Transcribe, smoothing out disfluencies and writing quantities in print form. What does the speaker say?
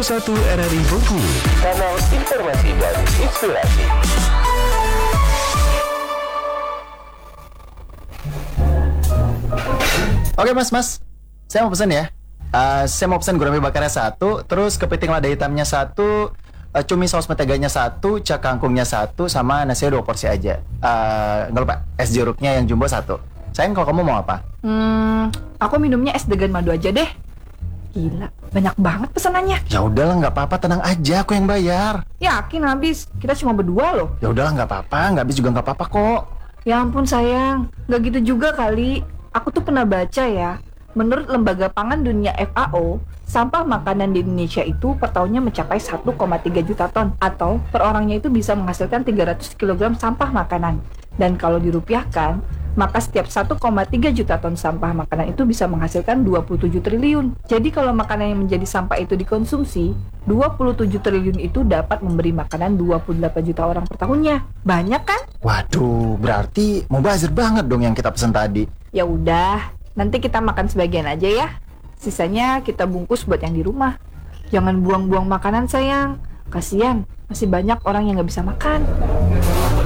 101 RRI Bengkulu, kanal informasi dan inspirasi. Oke mas, saya mau pesan ya. Saya mau pesan gurame bakarnya 1, terus kepiting lada hitamnya 1, cumi saus menteganya 1, cak kangkungnya 1, sama nasinya 2 porsi aja. Nggak lupa, es jeruknya yang jumbo 1. Sayang, kalau kamu mau apa? Aku minumnya es degan madu aja deh. Gila, banyak banget pesanannya. Ya udahlah, nggak apa-apa, tenang aja, aku yang bayar. Yakin habis? Kita cuma berdua loh. Ya udahlah, nggak apa-apa, nggak habis juga nggak apa-apa kok. Ya ampun sayang, nggak gitu juga kali. Aku tuh pernah baca ya, menurut Lembaga Pangan Dunia FAO, sampah makanan di Indonesia itu per tahunnya mencapai 1,3 juta ton, atau per orangnya itu bisa menghasilkan 300 kg sampah makanan. Dan kalau dirupiahkan, maka setiap 1,3 juta ton sampah makanan itu bisa menghasilkan 27 triliun. Jadi kalau makanan yang menjadi sampah itu dikonsumsi, 27 triliun itu dapat memberi makanan 28 juta orang per tahunnya. Banyak kan? Waduh, berarti mubazir banget dong yang kita pesan tadi. Ya udah, nanti kita makan sebagian aja ya. Sisanya kita bungkus buat yang di rumah. Jangan buang-buang makanan sayang. Kasian, masih banyak orang yang nggak bisa makan.